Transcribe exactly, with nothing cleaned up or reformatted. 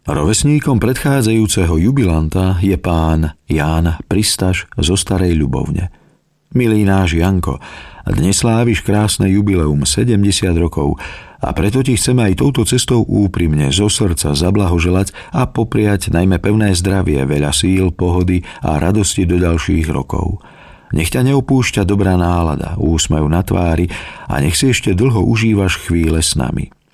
Rovesníkom predchádzajúceho jubilanta je pán Ján Pristaš zo Starej Ľubovne. Milý náš Janko, dnes sláviš krásne jubileum sedemdesiat rokov a preto ti chceme aj touto cestou úprimne zo srdca zablahoželať a popriať najmä pevné zdravie, veľa síl, pohody a radosti do ďalších rokov. Nech ťa neopúšťa dobrá nálada, úsmev na tvári a nech si ešte dlho užívaš chvíle s nami.